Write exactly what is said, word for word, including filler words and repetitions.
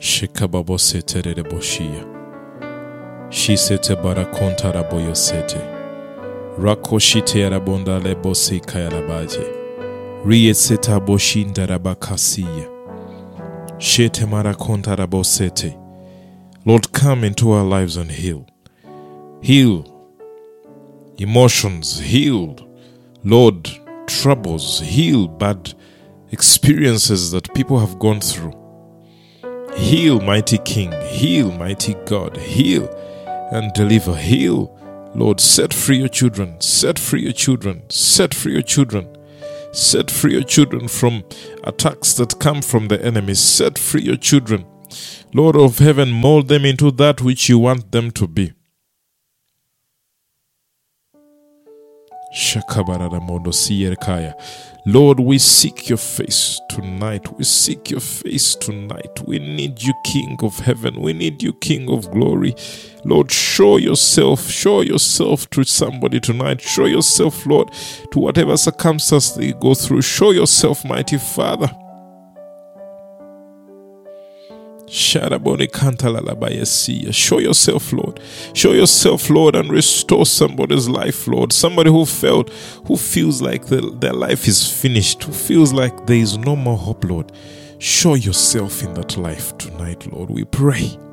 Shikababo setere boshia. Shisete barakonta raboyo sete. Rakoshite arabonda lebosi kayarabaje. Rietseta boshinda rabakasiya. Shete marakonta rabosete. Lord, come into our lives and heal. Heal emotions, heal, Lord, troubles, heal bad experiences that people have gone through. Heal, mighty King, heal, mighty God, heal and deliver, heal. Lord, set free your children, set free your children, set free your children, set free your children from attacks that come from the enemy, set free your children. Lord of heaven, mold them into that which you want them to be. Lord, we seek your face tonight. We seek your face tonight. We need you, King of heaven. We need you, King of glory. Lord, show yourself. Show yourself to somebody tonight. Show yourself, Lord, to whatever circumstance they go through. Show yourself, mighty Father. Show yourself, Lord. Show yourself, Lord, and restore somebody's life, Lord. Somebody who felt, who feels like the, their life is finished, who feels like there is no more hope, Lord. Show yourself in that life tonight, Lord. We pray.